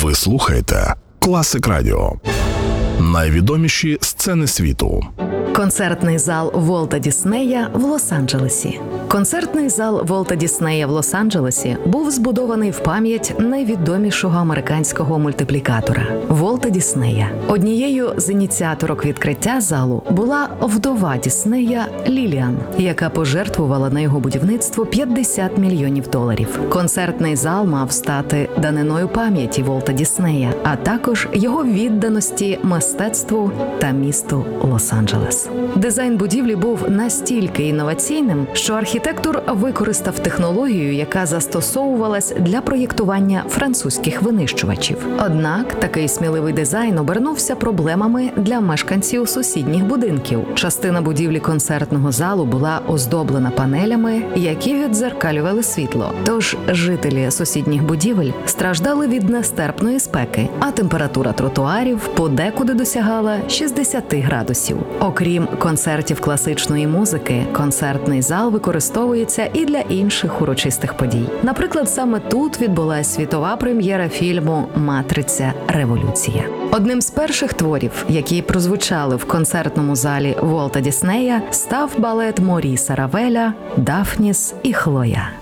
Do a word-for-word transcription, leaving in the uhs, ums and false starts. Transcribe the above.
Ви слухаєте Класик Радіо. Найвідоміші сцени світу. Концертний зал Волта Діснея в Лос-Анджелесі. Концертний зал Волта Діснея в Лос-Анджелесі був збудований в пам'ять найвідомішого американського мультиплікатора – Волта Діснея. Однією з ініціаторок відкриття залу була вдова Діснея Ліліан, яка пожертвувала на його будівництво п'ятдесят мільйонів доларів. Концертний зал мав стати даниною пам'яті Волта Діснея, а також його відданості мистецтву та місту Лос-Анджелес. Дизайн будівлі був настільки інноваційним, що архітектор використав технологію, яка застосовувалась для проєктування французьких винищувачів. Однак такий сміливий дизайн обернувся проблемами для мешканців сусідніх будинків. Частина будівлі концертного залу була оздоблена панелями, які віддзеркалювали світло. Тож жителі сусідніх будівель страждали від нестерпної спеки, а температура тротуарів подекуди досягала шістдесят градусів. Окрім концертів класичної музики, концертний зал використовується і для інших урочистих подій. Наприклад, саме тут відбулася світова прем'єра фільму «Матриця. Революція». Одним з перших творів, які прозвучали в концертному залі Волта Діснея, став балет Моріса Равеля «Дафніс і Хлоя».